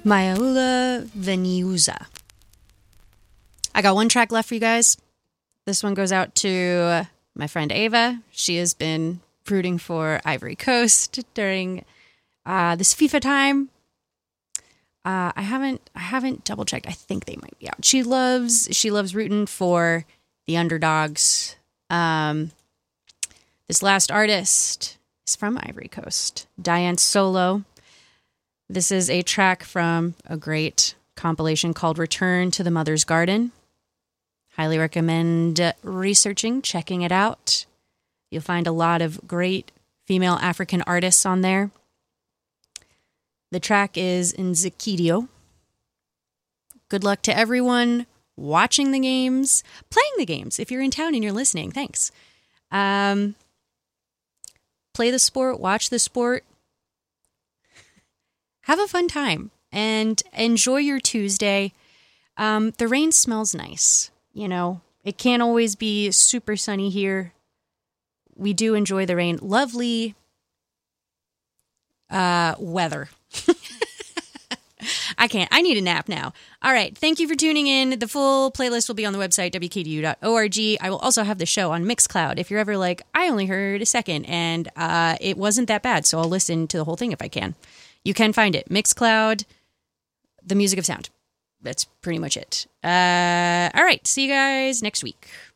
Mayaula Veniuza. I got one track left for you guys. This one goes out to my friend Ava. She has been rooting for Ivory Coast during this FIFA time. I haven't double checked. I think they might be out. She loves rooting for the underdogs. This last artist is from Ivory Coast, Diane Solo. This is a track from a great compilation called Return to the Mother's Garden. Highly recommend researching, checking it out. You'll find a lot of great female African artists on there. The track is in Zikidio. Good luck to everyone watching the games, playing the games. If you're in town and you're listening, thanks. Play the sport, watch the sport. Have a fun time and enjoy your Tuesday. The rain smells nice. You know, it can't always be super sunny here. We do enjoy the rain. Lovely weather. I need a nap now. All right. Thank you for tuning in. The full playlist will be on the website, wkdu.org. I will also have the show on Mixcloud. If you're ever like, I only heard a second and it wasn't that bad, so I'll listen to the whole thing if I can. You can find it. Mixcloud, the music of sound. That's pretty much it. All right. See you guys next week.